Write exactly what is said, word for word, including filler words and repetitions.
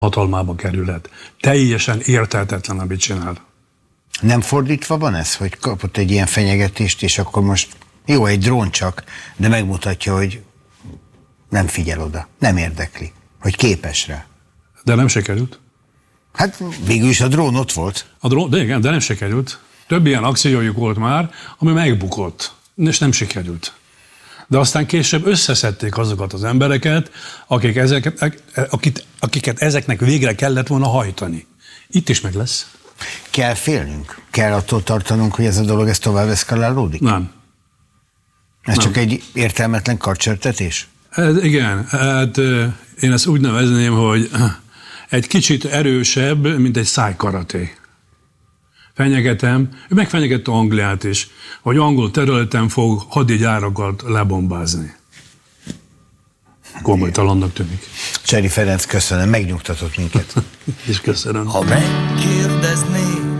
hatalmába kerülhet. Teljesen értelhetetlen, amit csinál. Nem fordítva van ez, hogy kapott egy ilyen fenyegetést, és akkor most jó, egy drón csak, de megmutatja, hogy nem figyel oda, nem érdekli, hogy képes rá. De nem sikerült. Hát végül is a drón ott volt. A drón, de igen, de nem sikerült. Több ilyen akciójuk volt már, ami megbukott, és nem sikerült. De aztán később összeszedték azokat az embereket, akik ezeket, akit, akiket ezeknek végre kellett volna hajtani. Itt is meg lesz. Kell félnünk? Kell attól tartanunk, hogy ez a dolog ez tovább eszkalálódik? Nem. Ez Nem. csak egy értelmetlen karcsörtetés? Ez, igen, hát én ezt úgy nevezném, hogy egy kicsit erősebb, mint egy szájkaraté. Fenyegetem, ő megfenyegette Angliát is, hogy angol területen fog hadigyárakat lebombázni. Komolytalannak tűnik. Cseri Ferenc, köszönöm, megnyugtatott minket. És köszönöm. Ha megkérdeznék,